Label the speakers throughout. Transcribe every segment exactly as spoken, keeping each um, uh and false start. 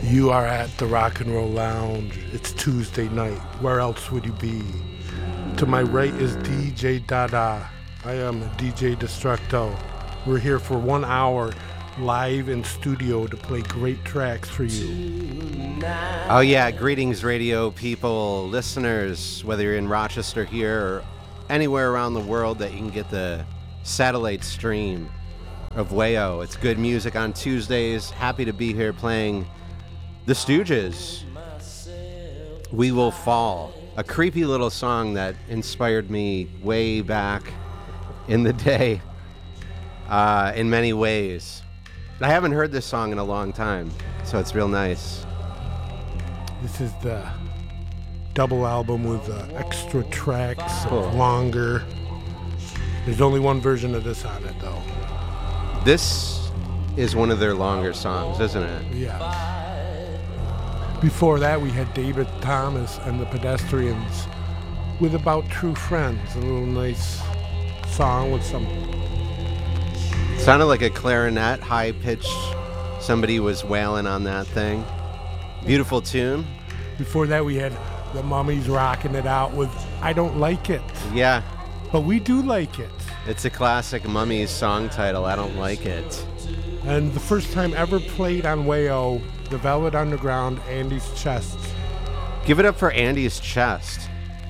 Speaker 1: You are at the Rock and Roll Lounge. It's Tuesday night. Where else would you be? To my right is D J Dada. I am D J Destructo. We're here for one hour live in studio to play great tracks for you.
Speaker 2: Oh yeah, greetings radio people, listeners, whether you're in Rochester here or anywhere around the world that you can get the satellite stream of Wayo. It's good music on Tuesdays. Happy to be here playing The Stooges, We Will Fall, a creepy little song that inspired me way back in the day uh, in many ways. I haven't heard this song in a long time, so it's real nice.
Speaker 1: This is the double album with uh, extra tracks,
Speaker 2: Cool.
Speaker 1: Longer. There's only one version of this on it, though.
Speaker 2: This is one of their longer songs, isn't it?
Speaker 1: Yeah. Before that, we had David Thomas and the Pedestrians with About True Friends, a little nice song with some...
Speaker 2: Sounded like a clarinet, high-pitched. Somebody was wailing on that thing. Beautiful tune.
Speaker 1: Before that, we had the Mummies rocking it out with I Don't Like It.
Speaker 2: Yeah.
Speaker 1: But we do like it.
Speaker 2: It's a classic Mummies song title, I Don't Like It.
Speaker 1: And the first time ever played on Wayo, the Velvet Underground, Andy's Chest.
Speaker 2: Give it up for Andy's Chest.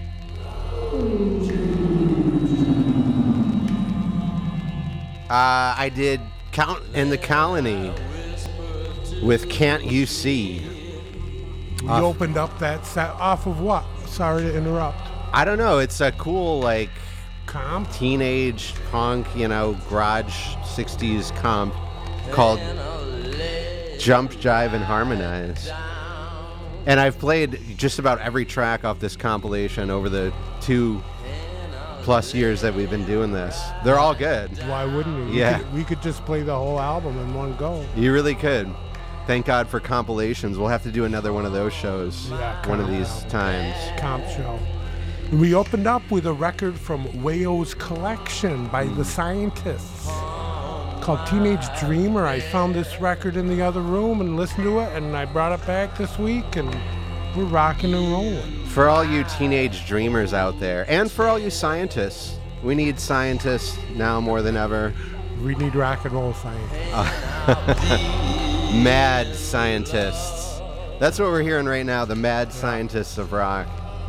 Speaker 2: Uh, I did Count in the Colony with Can't You See.
Speaker 1: We
Speaker 2: Off-
Speaker 1: opened up that set off of what? Sorry to interrupt.
Speaker 2: I don't know, it's a cool, like,
Speaker 1: Comp?
Speaker 2: teenage punk, you know, garage sixties comp called Jump, Jive, and Harmonize. And I've played just about every track off this compilation over the two plus years that we've been doing this. They're all good.
Speaker 1: Why wouldn't we?
Speaker 2: Yeah.
Speaker 1: We could, we could just play the whole album in one go.
Speaker 2: You really could. Thank God for compilations. We'll have to do another one of those shows
Speaker 1: Yeah,
Speaker 2: one of
Speaker 1: comp
Speaker 2: these
Speaker 1: album.
Speaker 2: times.
Speaker 1: Comp show. We opened up with a record from Wayo's collection by The Scientists called Teenage Dreamer. I found this record in the other room and listened to it, and I brought it back this week, and we're rocking and rolling.
Speaker 2: For all you teenage dreamers out there, and for all you scientists, we need scientists now more than ever.
Speaker 1: We need rock and roll scientists.
Speaker 2: Mad scientists. That's what we're hearing right now, the mad scientists of rock.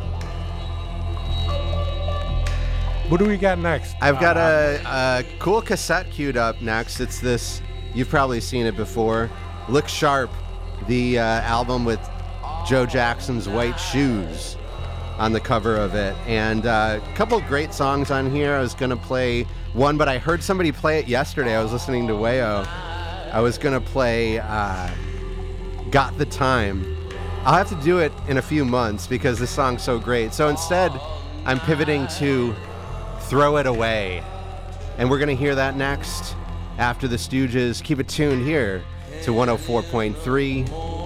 Speaker 1: What do we got next?
Speaker 2: I've got
Speaker 1: Uh,
Speaker 2: a, a cool cassette queued up next. It's this, you've probably seen it before. Look Sharp, the uh, album with Joe Jackson's White Shoes on the cover of it. And uh, a couple great songs on here. I was going to play one, but I heard somebody play it yesterday. I was listening to Wayo. I was going to play uh, Got the Time. I'll have to do it in a few months because this song's so great. So instead, I'm pivoting to Throw It Away. And we're going to hear that next after the Stooges. Keep it tuned here to one oh four point three